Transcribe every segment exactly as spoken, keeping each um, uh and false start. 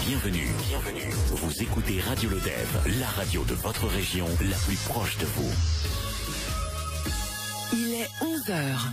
Bienvenue. Bienvenue. Vous écoutez Radio Lodève, la radio de votre région, la plus proche de vous. Il est onze heures.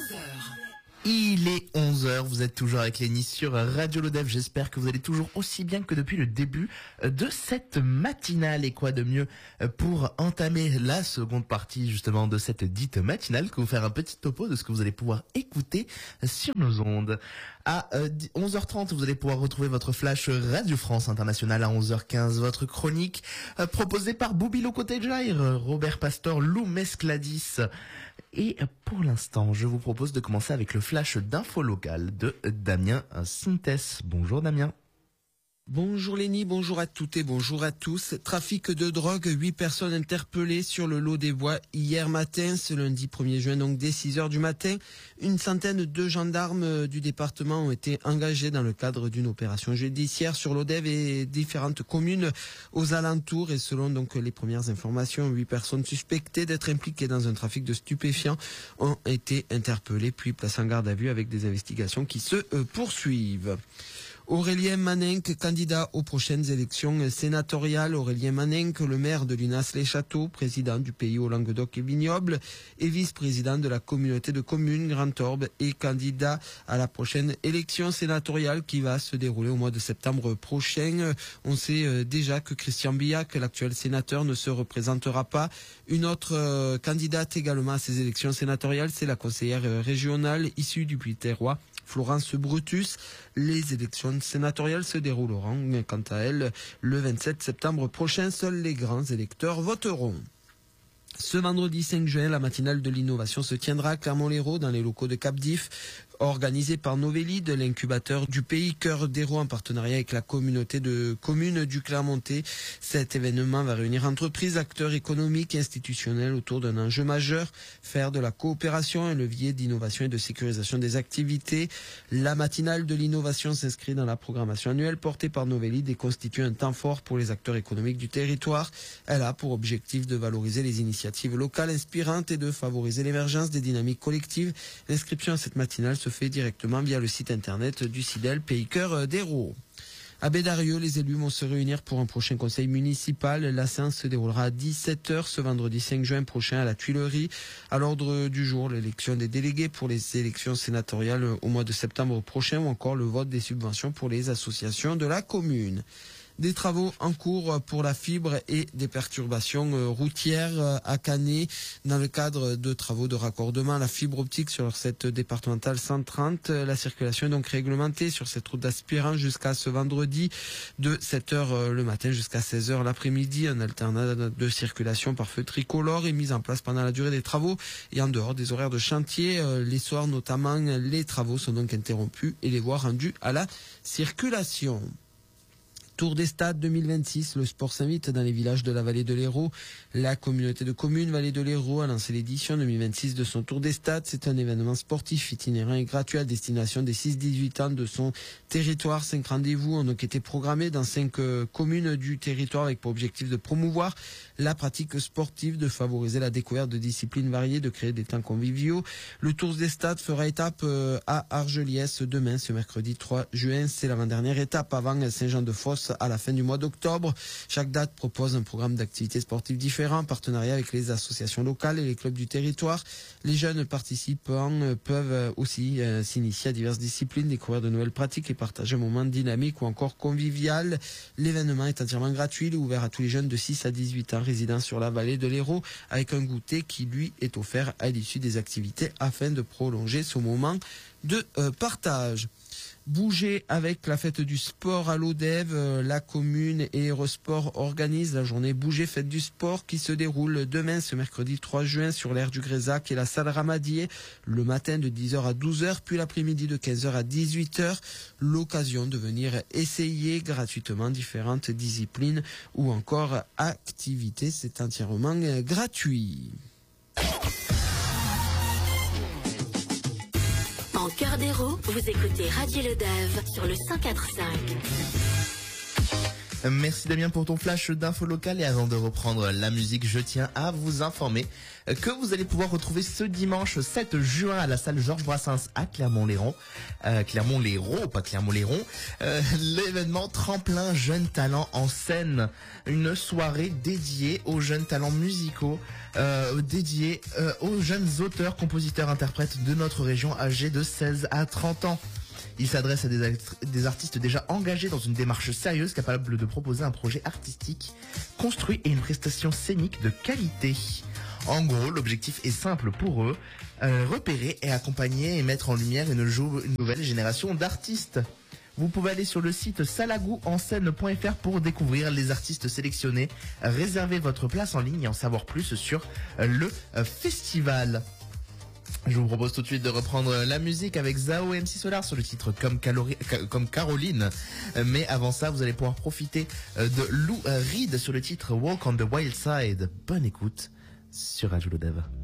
Il est onze heures, vous êtes toujours avec Lénie sur Radio Lodève. J'espère que vous allez toujours aussi bien que depuis le début de cette matinale. Et quoi de mieux pour entamer la seconde partie justement de cette dite matinale que vous faire un petit topo de ce que vous allez pouvoir écouter sur nos ondes. À onze heures trente, vous allez pouvoir retrouver votre flash Radio France Internationale. À onze heures quinze, votre chronique proposée par Boubilo Côté-Jair, Robert Pastor, Lou Mescladis. Et pour l'instant, je vous propose de commencer avec le flash d'info locale de Damien Sintès. Bonjour Damien. Bonjour Lénie, bonjour à toutes et bonjour à tous. Trafic de drogue, huit personnes interpellées sur le lot des Bois hier matin, ce lundi premier juin, donc dès six heures du matin. Une centaine de gendarmes du département ont été engagés dans le cadre d'une opération judiciaire sur Lodève et différentes communes aux alentours. Et selon donc les premières informations, huit personnes suspectées d'être impliquées dans un trafic de stupéfiants ont été interpellées puis placées en garde à vue avec des investigations qui se euh, poursuivent. Aurélien Manenque, candidat aux prochaines élections sénatoriales. Aurélien Manenque, le maire de Linas-les-Châteaux, président du P I O Languedoc et Vignoble et vice-président de la communauté de communes Grand Orbe et candidat à la prochaine élection sénatoriale qui va se dérouler au mois de septembre prochain. On sait déjà que Christian Billac, l'actuel sénateur, ne se représentera pas. Une autre euh, candidate également à ces élections sénatoriales, c'est la conseillère régionale issue du Puy-Terrois, Florence Brutus. Les élections sénatoriales se dérouleront, quant à elles, le vingt-sept septembre prochain. Seuls les grands électeurs voteront. Ce vendredi cinq juin, la matinale de l'innovation se tiendra à Clermont-Lérault dans les locaux de Capdif, organisée par Novelli, de l'incubateur du pays Cœur d'Hérault en partenariat avec la communauté de communes du Clermontais. Cet événement va réunir entreprises, acteurs économiques et institutionnels autour d'un enjeu majeur, faire de la coopération un levier d'innovation et de sécurisation des activités. La matinale de l'innovation s'inscrit dans la programmation annuelle portée par Novelli et constitue un temps fort pour les acteurs économiques du territoire. Elle a pour objectif de valoriser les initiatives locales inspirantes et de favoriser l'émergence des dynamiques collectives. L'inscription à cette matinale se fait directement via le site internet du CIDEL Pays Cœur d'Hérault. À Bédarieux, les élus vont se réunir pour un prochain conseil municipal. La séance se déroulera à dix-sept heures ce vendredi cinq juin prochain à la Tuilerie. À l'ordre du jour, l'élection des délégués pour les élections sénatoriales au mois de septembre prochain ou encore le vote des subventions pour les associations de la commune. Des travaux en cours pour la fibre et des perturbations routières à Canet dans le cadre de travaux de raccordement à la fibre optique sur cette départementale cent trente. La circulation est donc réglementée sur cette route d'aspirant jusqu'à ce vendredi de sept heures le matin jusqu'à seize heures l'après-midi. Un alternat de circulation par feu tricolore est mis en place pendant la durée des travaux et en dehors des horaires de chantier. Les soirs notamment, les travaux sont donc interrompus et les voies rendues à la circulation. Tour des Stades deux mille vingt-six, le sport s'invite dans les villages de la vallée de l'Hérault. La communauté de communes Vallée de l'Hérault a lancé l'édition deux mille vingt-six de son Tour des Stades. C'est un événement sportif itinérant et gratuit à destination des six dix-huit ans de son territoire. Cinq rendez-vous ont donc été programmés dans cinq euh, communes du territoire avec pour objectif de promouvoir la pratique sportive, de favoriser la découverte de disciplines variées, de créer des temps conviviaux. Le Tour des Stades fera étape euh, à Argeliès demain, ce mercredi trois juin. C'est l'avant-dernière étape avant Saint-Jean-de-Fosse à la fin du mois d'octobre. Chaque date propose un programme d'activités sportives différents en partenariat avec les associations locales et les clubs du territoire. Les jeunes participants peuvent aussi euh, s'initier à diverses disciplines, découvrir de nouvelles pratiques et partager un moment dynamique ou encore convivial. L'événement est entièrement gratuit, il est ouvert à tous les jeunes de six à dix-huit ans résidant sur la vallée de l'Hérault avec un goûter qui lui est offert à l'issue des activités afin de prolonger ce moment de euh, partage. Bouger avec la fête du sport à Lodève. La commune et Eurosport organisent la journée Bouger fête du sport qui se déroule demain ce mercredi trois juin sur l'aire du Grésac et la salle Ramadier, le matin de dix heures à douze heures puis l'après-midi de quinze heures à dix-huit heures. L'occasion de venir essayer gratuitement différentes disciplines ou encore activités. C'est entièrement gratuit. En cœur d'Hérault, vous écoutez Radio Lodève sur le cent quatre virgule cinq. Merci Damien pour ton flash d'infos locales et avant de reprendre la musique, je tiens à vous informer que vous allez pouvoir retrouver ce dimanche sept juin à la salle Georges Brassens à Clermont-Lérault, euh, Clermont-Lérault, pas Clermont-Lérault, euh, l'événement Tremplin Jeunes Talents en scène, une soirée dédiée aux jeunes talents musicaux, euh, dédiée euh, aux jeunes auteurs, compositeurs, interprètes de notre région âgés de seize à trente ans. Il s'adresse à des, act- des artistes déjà engagés dans une démarche sérieuse, capable de proposer un projet artistique construit et une prestation scénique de qualité. En gros, l'objectif est simple pour eux, euh, repérer et accompagner et mettre en lumière une, jou- une nouvelle génération d'artistes. Vous pouvez aller sur le site salagouenscène point f r pour découvrir les artistes sélectionnés, réserver votre place en ligne et en savoir plus sur euh, le euh, festival. Je vous propose tout de suite de reprendre la musique avec Zao et M C Solar sur le titre comme, Calori- comme Caroline. Mais avant ça, vous allez pouvoir profiter de Lou Reed sur le titre Walk on the Wild Side. Bonne écoute sur Radio Lodève.